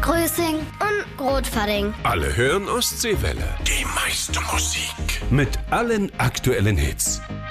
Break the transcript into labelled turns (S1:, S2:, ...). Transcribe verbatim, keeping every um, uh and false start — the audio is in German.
S1: Grüßing und Rotfadding.
S2: Alle hören Ostseewelle.
S3: Die meiste Musik.
S2: Mit allen aktuellen Hits.